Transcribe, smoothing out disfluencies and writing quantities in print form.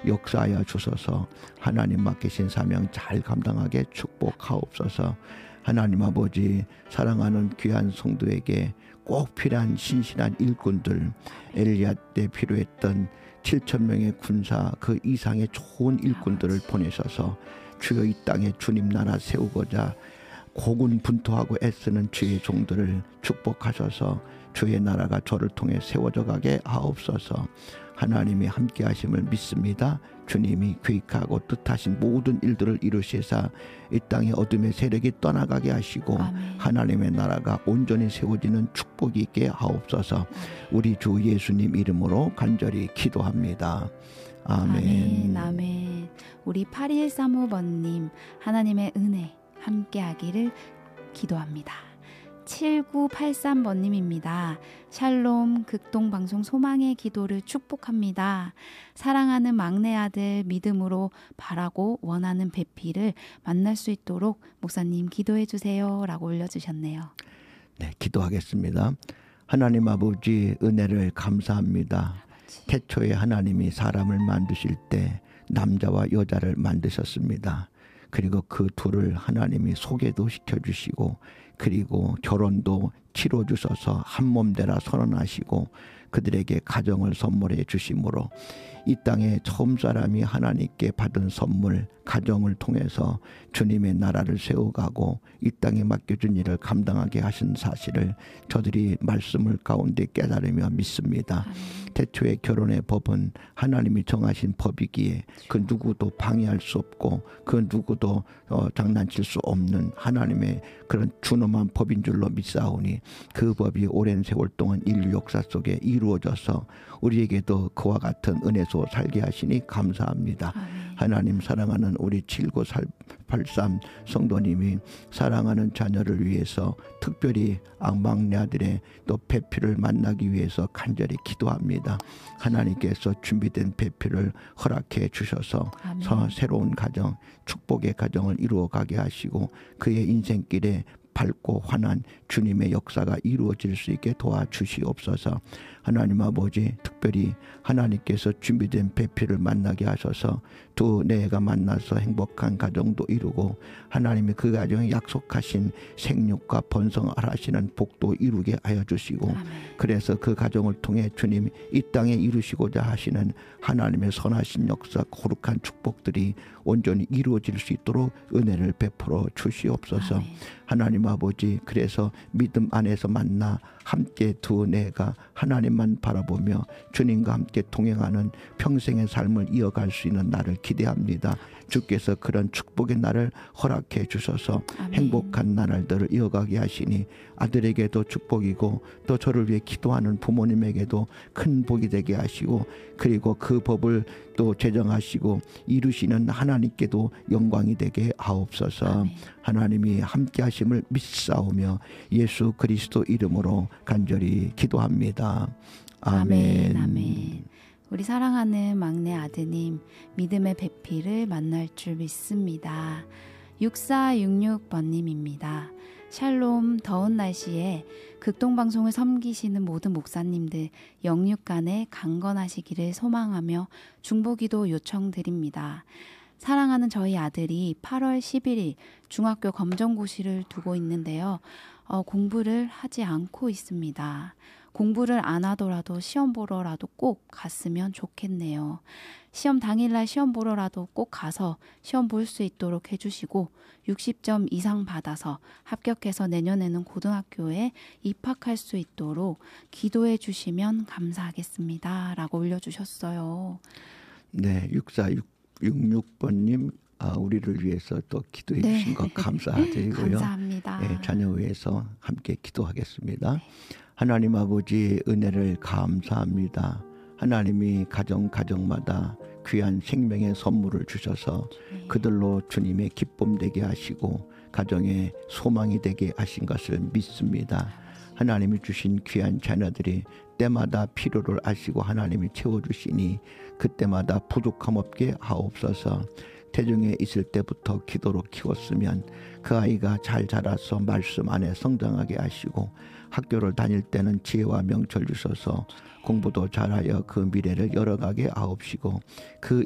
역사하여 주소서. 하나님 맡기신 사명 잘 감당하게 축복하옵소서. 하나님 아버지, 사랑하는 귀한 성도에게 꼭 필요한 신실한 일꾼들, 엘리야 때 필요했던 7,000명의 군사 그 이상의 좋은 일꾼들을 보내셔서 주여 이 땅에 주님 나라 세우고자 고군분투하고 애쓰는 주의 종들을 축복하셔서 주의 나라가 저를 통해 세워져 가게 하옵소서. 하나님이 함께 하심을 믿습니다. 주님이 계획하고 뜻하신 모든 일들을 이루시사 이 땅의 어둠의 세력이 떠나가게 하시고 아멘. 하나님의 나라가 온전히 세워지는 축복이 있게 하옵소서. 우리 주 예수님 이름으로 간절히 기도합니다. 아멘. 아멘. 아멘. 우리 8135번님 하나님의 은혜 함께하기를 기도합니다. 7983번님입니다. 샬롬 극동방송 소망의 기도를 축복합니다. 사랑하는 막내 아들 믿음으로 바라고 원하는 배필을 만날 수 있도록 목사님 기도해 주세요 라고 올려주셨네요. 네, 기도하겠습니다. 하나님 아버지 은혜를 감사합니다. 태초에 하나님이 사람을 만드실 때 남자와 여자를 만드셨습니다. 그리고 그 둘을 하나님이 소개도 시켜주시고 그리고 결혼도 치러주셔서 한몸 되라 선언하시고 그들에게 가정을 선물해 주심으로 이 땅에 처음 사람이 하나님께 받은 선물 가정을 통해서 주님의 나라를 세워가고 이 땅에 맡겨준 일을 감당하게 하신 사실을 저들이 말씀을 가운데 깨달으며 믿습니다. 태초에 결혼의 법은 하나님이 정하신 법이기에 그 누구도 방해할 수 없고 그 누구도 장난칠 수 없는 하나님의 그런 준엄한 법인 줄로 믿사오니 그 법이 오랜 세월 동안 인류 역사 속에 이루어져서 우리에게도 그와 같은 은혜소 살게 하시니 감사합니다. 아멘. 하나님 사랑하는 우리 7983 성도님이 사랑하는 자녀를 위해서 특별히 막내 아들의 또 배필을 만나기 위해서 간절히 기도합니다. 하나님께서 준비된 배필을 허락해 주셔서 새로운 가정, 축복의 가정을 이루어가게 하시고 그의 인생길에 밝고 환한 주님의 역사가 이루어질 수 있게 도와주시옵소서. 하나님 아버지 특별히 하나님께서 준비된 배필을 만나게 하셔서 두 내가 만나서 행복한 가정도 이루고 하나님이 그 가정에 약속하신 생육과 번성을 하시는 복도 이루게 하여 주시고 아멘. 그래서 그 가정을 통해 주님 이 땅에 이루시고자 하시는 하나님의 선하신 역사 거룩한 축복들이 온전히 이루어질 수 있도록 은혜를 베풀어 주시옵소서. 아멘. 하나님 아버지 그래서 믿음 안에서 만나 함께 두 내가 하나님만 바라보며 주님과 함께 동행하는 평생의 삶을 이어갈 수 있는 날을 기대합니다. 주께서 그런 축복의 날을 허락해 주셔서 아멘. 행복한 나날들을 이어가게 하시니 아들에게도 축복이고 또 저를 위해 기도하는 부모님에게도 큰 복이 되게 하시고 그리고 그 법을 또 제정하시고 이루시는 하나님께도 영광이 되게 하옵소서. 아멘. 하나님이 함께 하심을 믿사오며 예수 그리스도 이름으로 간절히 기도합니다. 아멘. 아멘. 우리 사랑하는 막내 아드님 믿음의 배필을 만날 줄 믿습니다. 6466번님입니다. 샬롬 더운 날씨에 극동방송을 섬기시는 모든 목사님들 영육간에 강건하시기를 소망하며 중보기도 요청드립니다. 사랑하는 저희 아들이 8월 11일 중학교 검정고시를 두고 있는데요. 공부를 하지 않고 있습니다. 공부를 안 하더라도 시험 보러라도 꼭 갔으면 좋겠네요. 시험 당일날 시험 보러라도 꼭 가서 시험 볼 수 있도록 해주시고 60점 이상 받아서 합격해서 내년에는 고등학교에 입학할 수 있도록 기도해 주시면 감사하겠습니다. 라고 올려주셨어요. 네, 6466번님 우리를 위해서 또 기도해 주신 것 감사드리고요. 감사합니다. 네, 자녀 위해서 함께 기도하겠습니다. 네. 하나님 아버지 은혜를 감사합니다. 하나님이 가정마다 귀한 생명의 선물을 주셔서 그들로 주님의 기쁨 되게 하시고 가정의 소망이 되게 하신 것을 믿습니다. 하나님이 주신 귀한 자녀들이 때마다 필요를 아시고 하나님이 채워주시니 그때마다 부족함 없게 하옵소서. 태중에 있을 때부터 기도로 키웠으면 그 아이가 잘 자라서 말씀 안에 성장하게 하시고 학교를 다닐 때는 지혜와 명철 주셔서 공부도 잘하여 그 미래를 열어가게 하옵시고 그